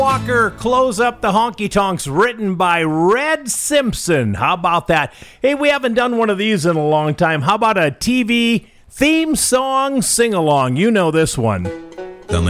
Walker, Close Up the Honky Tonks, written by Red Simpson. How about that? Hey, we haven't done one of these in a long time. How about a TV theme song sing-along? You know this one.